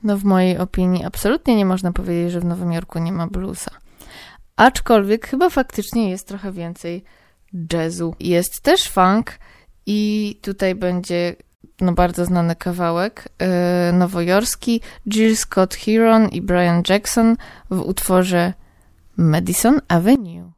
No w mojej opinii absolutnie nie można powiedzieć, że w Nowym Jorku nie ma bluesa. Aczkolwiek chyba faktycznie jest trochę więcej jazzu. Jest też funk i tutaj będzie bardzo znany kawałek nowojorski Jill Scott Heron i Brian Jackson w utworze Madison Avenue.